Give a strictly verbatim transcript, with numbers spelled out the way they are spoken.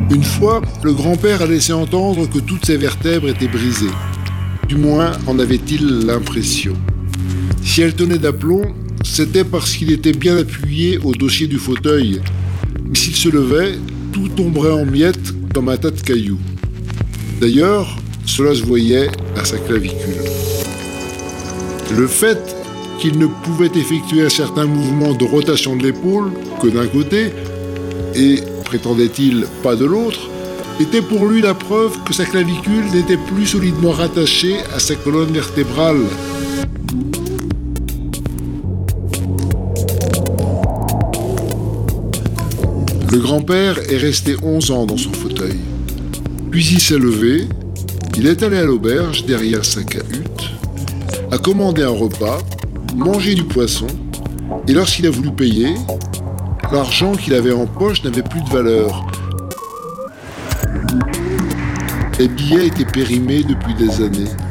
Une fois, le grand-père a laissé entendre que toutes ses vertèbres étaient brisées. Du moins en avait-il l'impression. Si elle tenait d'aplomb, c'était parce qu'il était bien appuyé au dossier du fauteuil. Mais s'il se levait, tout tomberait en miettes comme un tas de cailloux. D'ailleurs, cela se voyait à sa clavicule. Le fait qu'il ne pouvait effectuer un certain mouvement de rotation de l'épaule que d'un côté, et, prétendait-il, pas de l'autre, était pour lui la preuve que sa clavicule n'était plus solidement rattachée à sa colonne vertébrale. Le grand-père est resté onze ans dans son fauteuil. Puis il s'est levé, il est allé à l'auberge derrière sa cahute, a commandé un repas, mangé du poisson, et lorsqu'il a voulu payer, l'argent qu'il avait en poche n'avait plus de valeur. Les billets étaient périmés depuis des années.